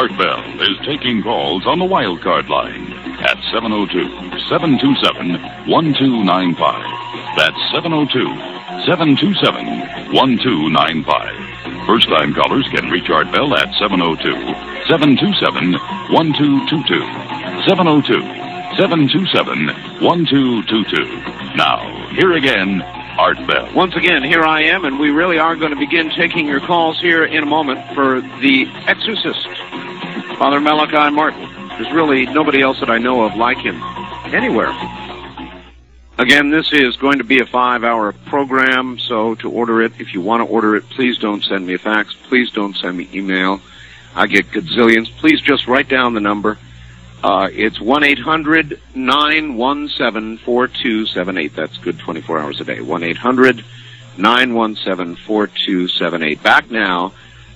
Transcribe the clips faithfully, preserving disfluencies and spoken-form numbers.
Art Bell is taking calls on the wildcard line at seven oh two, seven two seven, one two nine five. That's seven oh two, seven two seven, one two nine five. First-time callers can reach Art Bell at seven oh two, seven two seven, one two two two. seven oh two, seven two seven, one two two two. Now, here again, Art Bell. Once again, here I am, and we really are going to begin taking your calls here in a moment for The Exorcist, Father Malachi Martin. There's really nobody else that I know of like him anywhere. Again, this is going to be a five-hour program, so to order it, if you want to order it, please don't send me a fax. Please don't send me email. I get gazillions. Please just write down the number. Uh, it's one eight hundred, nine one seven, four two seven eight. That's good twenty-four hours a day. one eight hundred, nine one seven, four two seven eight. Back now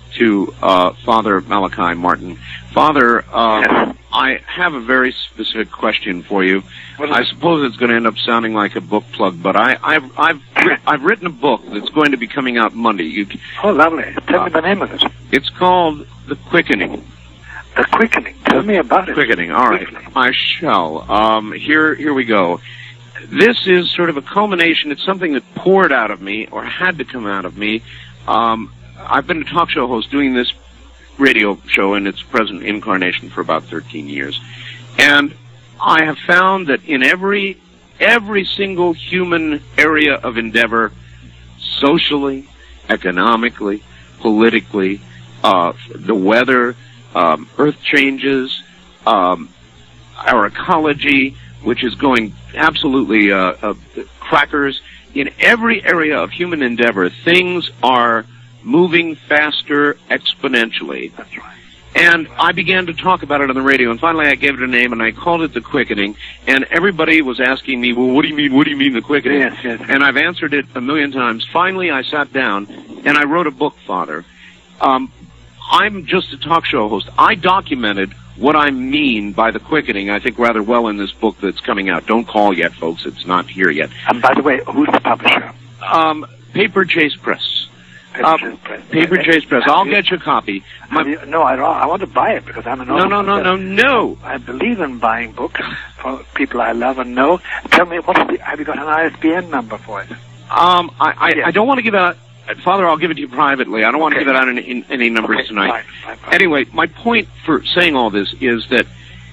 to uh, Father Malachi Martin. Father, uh, yes. I have a very specific question for you. I suppose it's going to end up sounding like a book plug, but I, I've I've I've written a book that's going to be coming out Monday. You, oh, lovely! Tell uh, me the name of it. It's called The Quickening. The Quickening. Tell me about it. Quickening. All right. Quickening. I shall. Um, here, here we go. This is sort of a culmination. It's something that poured out of me, or had to come out of me. Um, I've been a talk show host doing this radio show in its present incarnation for about thirteen years. And I have found that in every, every single human area of endeavor, socially, economically, politically, uh, the weather, Um, earth changes, um, our ecology, which is going absolutely uh, uh, crackers. In every area of human endeavor, things are moving faster exponentially. That's right. And I began to talk about it on the radio, and finally I gave it a name, and I called it The Quickening, and everybody was asking me, well, what do you mean, what do you mean The Quickening? Yes, yes. And I've answered it a million times. Finally, I sat down, and I wrote a book, Father. Um, I'm just a talk show host. I documented what I mean by the quickening, I think, rather well in this book that's coming out. Don't call yet, folks. It's not here yet. And by the way, who's the publisher? Um, Paper Chase Press. Paper uh, Chase Press. Paper uh, Chase Press. I'll you, get you a copy. My, you, no, I, I want to buy it because I'm an author. No, no, no, no, no. I believe in buying books for people I love and know. Tell me, what's the, have you got an I S B N number for it? Um, I, I, yes. I don't want to give out... Father, I'll give it to you privately. I don't want okay. to give it out in, in any numbers okay, tonight. Fine, fine, fine. Anyway, my point for saying all this is that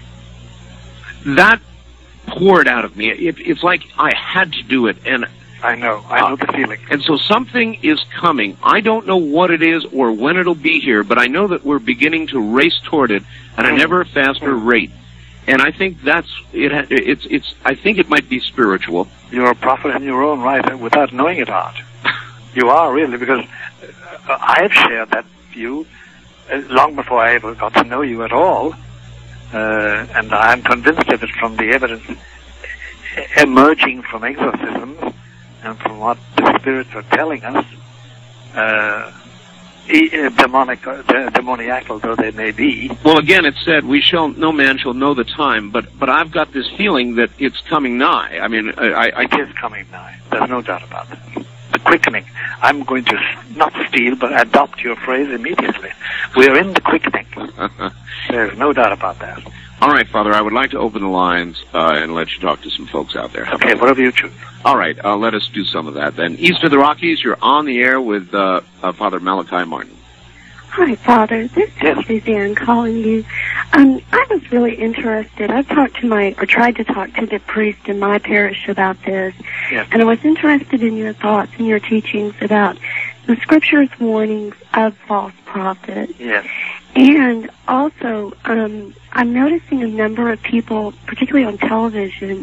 that poured out of me. It, it's like I had to do it, and I know. I know uh, the feeling. And so something is coming. I don't know what it is or when it'll be here, but I know that we're beginning to race toward it at a mm. never faster mm. rate. And I think that's it. It's it's. I think it might be spiritual. You're a prophet in your own right, without knowing it, Art. You are, really, because uh, I've shared that view uh, long before I ever got to know you at all, uh, and I'm convinced of it from the evidence emerging from exorcisms and from what the spirits are telling us, uh, demonic, uh, demoniacal though they may be. Well, again, it said, "We shall, no man shall know the time," but but I've got this feeling that it's coming nigh. I mean, I, I, I it is coming nigh. There's no doubt about that. The quickening. I'm going to not steal, but adopt your phrase immediately. We're in the quickening. There's no doubt about that. All right, Father, I would like to open the lines uh, and let you talk to some folks out there. How okay, whatever you choose. All right, uh, let us do some of that then. East of the Rockies, you're on the air with uh, uh, Father Malachi Martin. Hi, Father. This is Suzanne calling you. Um, I was really interested. I've talked to my, or tried to talk to the priest in my parish about this, yes. and I was interested in your thoughts and your teachings about the Scripture's warnings of false prophets. Yes. And also, um, I'm noticing a number of people, particularly on television,